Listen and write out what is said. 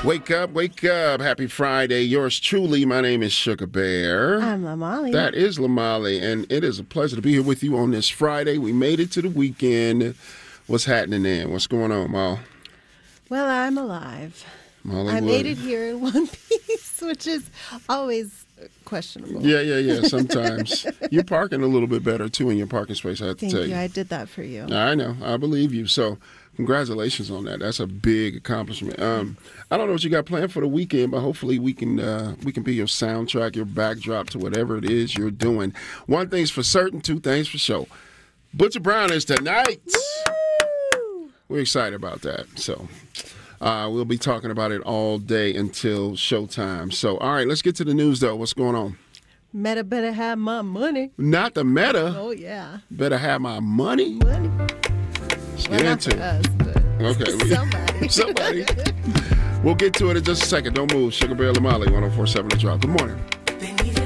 Wake up, wake up. Happy Friday. Yours truly. My name is Sugar Bear. I'm Lamali. That is Lamali, and it is a pleasure to be here with you on this Friday. We made it to the weekend. What's happening there? What's going on, Mal? Well, I'm alive. Molly I Wood. made it here in one piece, which is always questionable. Yeah. Sometimes. You're parking a little bit better, too, in your parking space, I have to Thank tell you. you. I did that for you. I know. I believe you. So congratulations on that. That's a big accomplishment. I don't know what you got planned for the weekend, but hopefully we can be your soundtrack, your backdrop to whatever it is you're doing. One thing's for certain, two things for sure. Butcher Brown is tonight. Woo! We're excited about that. So we'll be talking about it all day until showtime. So, all right, let's get to the news, though. What's going on? Meta better have my money. Not the Meta. Oh, yeah. Better have my money. Money. Let's Well, get not into for it. us, but Okay. somebody. Somebody. We'll get to it in just a second. Don't move. Sugar Bear Lamali, 104.7 The Drop. Good morning.